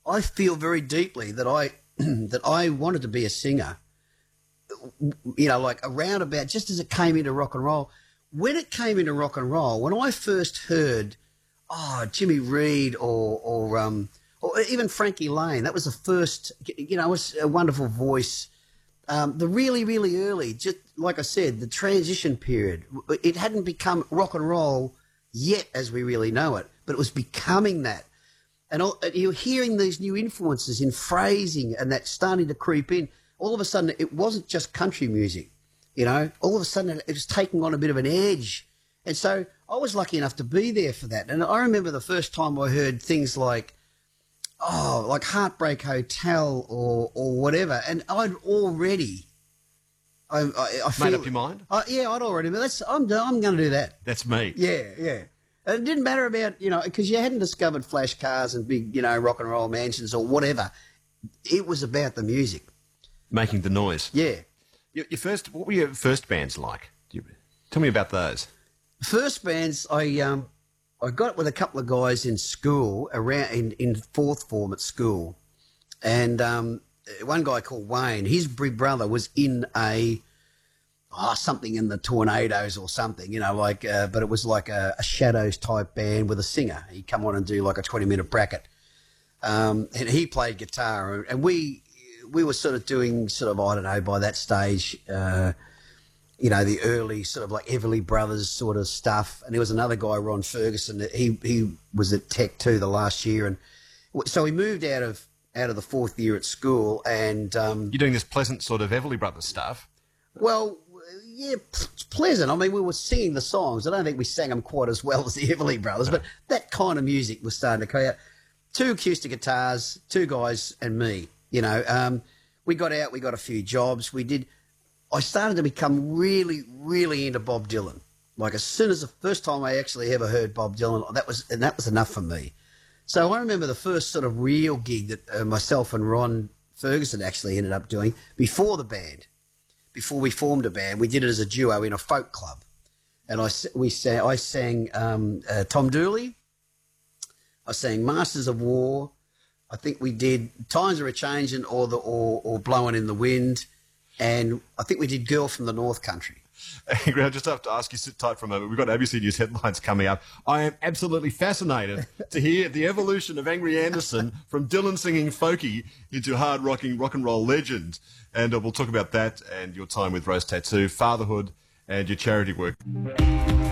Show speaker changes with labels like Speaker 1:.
Speaker 1: I feel very deeply that I that I wanted to be a singer. You know, like around about just as it came into rock and roll. When it came into rock and roll, when I first heard, Jimmy Reed or even Frankie Lane, that was the first. You know, it was a wonderful voice. The really, really early, just like I said, the transition period. It hadn't become rock and roll yet as we really know it, but it was becoming that. And you're hearing these new influences in phrasing and that starting to creep in. All of a sudden, it wasn't just country music, you know. All of a sudden, it was taking on a bit of an edge. And so I was lucky enough to be there for that. And I remember the first time I heard things like Heartbreak Hotel or whatever, and I'd already... I feel,
Speaker 2: made up your mind?
Speaker 1: Yeah, I'd already... I'm going to do that.
Speaker 2: That's me.
Speaker 1: Yeah, yeah. And it didn't matter about, you know, because you hadn't discovered flash cars and big, you know, rock and roll mansions or whatever. It was about the music.
Speaker 2: Making the noise.
Speaker 1: Yeah.
Speaker 2: What were your first bands like? Tell me about those.
Speaker 1: First bands, I got with a couple of guys in school, around in fourth form at school. And one guy called Wayne, his big brother was in something in the Tornadoes or something, you know, but it was like a Shadows type band with a singer. He'd come on and do like a 20-minute bracket. And he played guitar, and we were sort of doing I don't know, by that stage, you know, the early sort of like Everly Brothers sort of stuff. And there was another guy, Ron Ferguson, he was at Tech too the last year. And so we moved out of the fourth year at school. And
Speaker 2: you're doing this pleasant sort of Everly Brothers stuff.
Speaker 1: Well, yeah, it's pleasant. I mean, we were singing the songs. I don't think we sang them quite as well as the Everly Brothers, but that kind of music was starting to come out. 2 acoustic guitars, 2 guys and me, you know. We got out, we got a few jobs. I started to become really, really into Bob Dylan. Like as soon as the first time I actually ever heard Bob Dylan, that was enough for me. So I remember the first sort of real gig that myself and Ron Ferguson actually ended up doing before we formed a band. We did it as a duo in a folk club. And I sang Tom Dooley. I sang Masters of War. I think we did Times Are A-Changin' or Blowin' in the Wind. And I think we did Girl from the North Country.
Speaker 2: Angry, I just have to ask you, sit tight for a moment. We've got ABC News headlines coming up. I am absolutely fascinated to hear the evolution of Angry Anderson from Dylan singing folky into hard-rocking rock and roll legend. And we'll talk about that and your time with Rose Tattoo, fatherhood, and your charity work.